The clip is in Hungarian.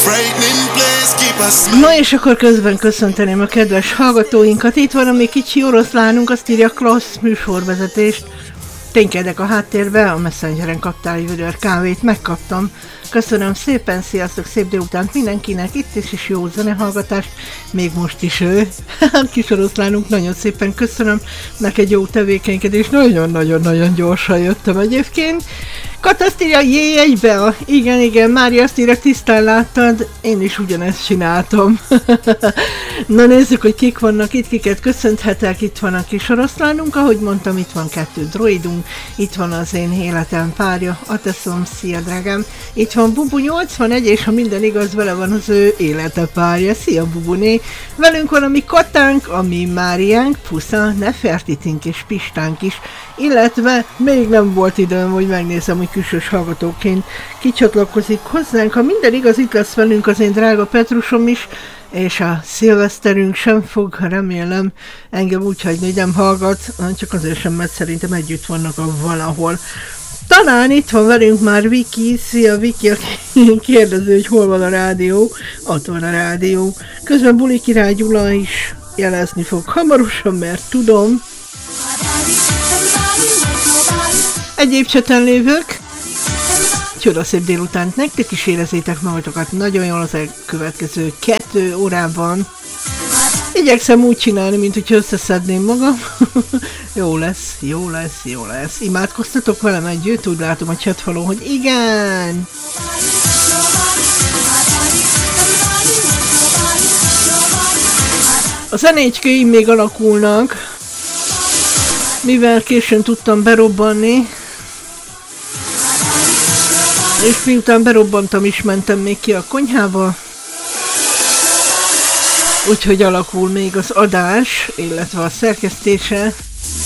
Na és akkor közben köszönteném a kedves hallgatóinkat. Itt van a mi kicsi oroszlánunk, azt írja klassz műsorvezetést. Ténykedek a háttérbe, a Messengeren kaptál egy vödör kávét, megkaptam. Köszönöm szépen, sziasztok, szép délutánt mindenkinek, itt is jó zenehallgatást, még most is ő. Kis oroszlánunk, nagyon szépen köszönöm, neked jó tevékenykedés, nagyon-nagyon gyorsan jöttem egyébként. Kat azt írja, egybe, igen, Mária azt írja, tisztán láttad, én is ugyanezt csináltam. Na nézzük, hogy kik vannak itt, kiket köszönhetek, itt van a kis oroszlánunk, ahogy mondtam, itt van 2 droidunk, itt van az én életem párja, Ateszom, szia drágám, itt van Bubu 81, és ha minden igaz, vele van az ő élete párja, szia Bubuné, velünk van a mi Katánk, a mi Máriánk, Pusza, Nefertitink és Pistánk is, illetve még nem volt időm, hogy megnézem, hogy külsős hallgatóként kicsatlakozik hozzánk. Ha minden igaz, itt lesz velünk az én drága Petrusom is, és a szilveszterünk sem fog, remélem, engem úgy hagyni, hogy nem hallgat, csak azért sem, mert szerintem együtt vannak a valahol. Talán itt van velünk már Viki, szia Viki, aki kérdező, hogy hol van a rádió, ott van a rádió. Közben Buli Király Gyula is jelezni fog hamarosan, mert tudom. Egyéb cseten lévők, csodaszép délutánt nektek is, érezzétek magatokat nagyon jól az elkövetkező 2 órában. Igyekszem úgy csinálni, mint hogy összeszedném magam. Jó lesz. Imádkoztatok velem együtt? Úgy látom a chatfalon, hogy igen! A zenécskéim még alakulnak, mivel későn tudtam berobbanni, és miután berobbantam is, mentem még ki a konyhába, úgyhogy alakul még az adás, illetve a szerkesztése.